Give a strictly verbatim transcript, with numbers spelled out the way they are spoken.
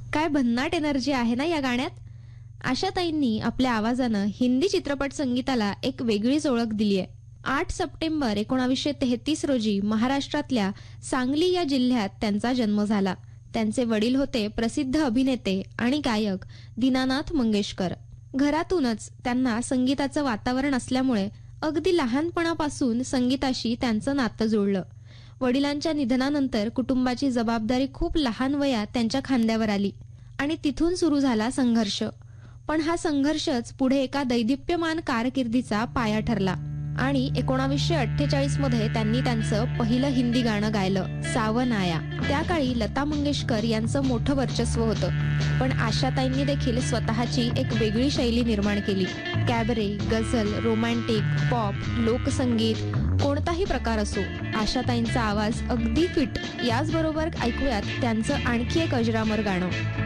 काय भन्नाट एनर्जी आहे ना या गाण्यात. आशाताईंनी आपल्या आवाजानं हिंदी चित्रपट संगीताला एक वेगळीच ओळख दिली आहे. आठ सप्टेंबर एकोणावीसशे तेहतीस रोजी महाराष्ट्रातल्या सांगली या जिल्ह्यात त्यांचा जन्म झाला. त्यांचे वडील होते प्रसिद्ध अभिनेते आणि गायक दीनानाथ मंगेशकर. घरातूनच त्यांना संगीताचं वातावरण असल्यामुळे अगदी लहानपणापासून संगीताशी त्यांचं नातं जुळलं. वडिलांच्या निधनानंतर कुटुंबाची जबाबदारी खूप लहान वयात त्यांच्या खांद्यावर आली आणि तिथून सुरू झाला संघर्ष. पण हा संघर्षच पुढे एका दैदिप्यमान कारकिर्दीचा पाया ठरला आणि एकोणावीसशे अठ्ठेचाळीस मध्ये त्यांनी त्यांचं पहिलं हिंदी गाणं गायलं, सावन आया. त्या काळी लता मंगेशकर यांचं मोठं वर्चस्व होतं, पण आशाताईंनी देखील स्वतःची एक वेगळी शैली निर्माण केली. कॅबरे, गझल, रोमॅन्टिक, पॉप, लोकसंगीत, कोणताही प्रकार असो, आशाताईंचा आवाज अगदी फिट. याचबरोबर ऐकूयात त्यांचं आणखी एक अजरामर गाणं.